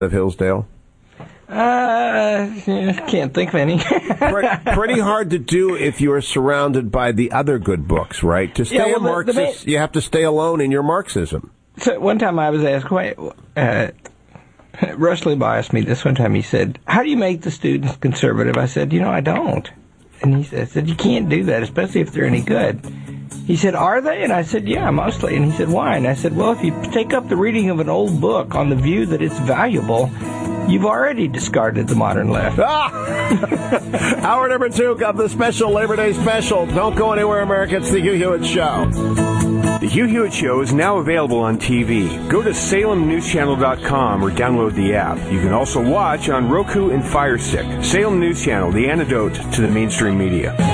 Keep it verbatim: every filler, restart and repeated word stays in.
of Hillsdale? Uh, can't think of any. pretty, pretty hard to do if you are surrounded by the other good books, right? To stay Yeah, well, a the- Marxist, the main- you have to stay alone in your Marxism. So one time I was asked, wait, uh, Rush Limbaugh asked me this one time. He said, how do you make the students conservative? I said, you know, I don't. And he said, I said, you can't do that, especially if they're any good. He said, are they? And I said, yeah, mostly. And he said, why? And I said, well, if you take up the reading of an old book on the view that it's valuable, you've already discarded the modern left. Ah! Hour number two of the special Labor Day special. Don't go anywhere, America. It's the Hugh Hewitt Show. The Hugh Hewitt Show is now available on T V. Go to Salem News Channel dot com or download the app. You can also watch on Roku and Fire Stick. Salem News Channel, the antidote to the mainstream media.